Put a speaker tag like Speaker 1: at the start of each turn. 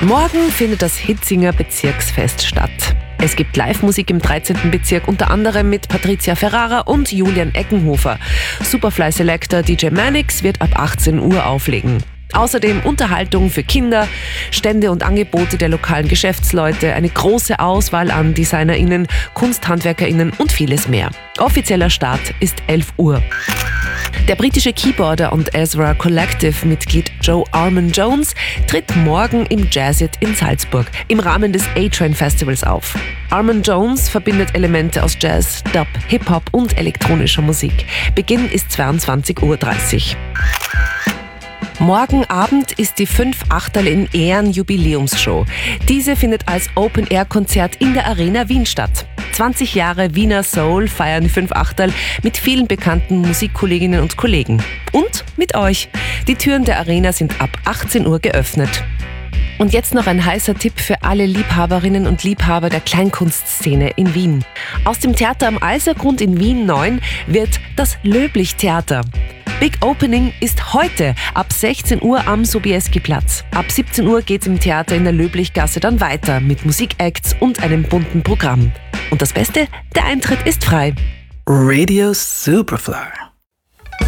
Speaker 1: Morgen findet das Hitzinger Bezirksfest statt. Es gibt Live-Musik im 13. Bezirk, unter anderem mit Patricia Ferrara und Julian Eckenhofer. Superfly Selector DJ Manix wird ab 18 Uhr auflegen. Außerdem Unterhaltung für Kinder, Stände und Angebote der lokalen Geschäftsleute, eine große Auswahl an DesignerInnen, KunsthandwerkerInnen und vieles mehr. Offizieller Start ist 11 Uhr. Der britische Keyboarder und Ezra Collective-Mitglied Joe Armon-Jones tritt morgen im Jazzit in Salzburg im Rahmen des A-Train Festivals auf. Armon-Jones verbindet Elemente aus Jazz, Dub, Hip-Hop und elektronischer Musik. Beginn ist 22:30 Uhr. Morgen Abend ist die 5 Achterl in Ehren Jubiläumsshow. Diese findet als Open-Air-Konzert in der Arena Wien statt. 20 Jahre Wiener Soul feiern die 5 Achterl mit vielen bekannten Musikkolleginnen und Kollegen. Und mit euch. Die Türen der Arena sind ab 18 Uhr geöffnet. Und jetzt noch ein heißer Tipp für alle Liebhaberinnen und Liebhaber der Kleinkunstszene in Wien. Aus dem Theater am Alsergrund in Wien 9 wird das Löblich-Theater. Big Opening ist heute ab 16 Uhr am Sobieski-Platz. Ab 17 Uhr geht's im Theater in der Löblichgasse dann weiter mit Musikacts und einem bunten Programm. Und das Beste, der Eintritt ist frei.
Speaker 2: Radio Superfly.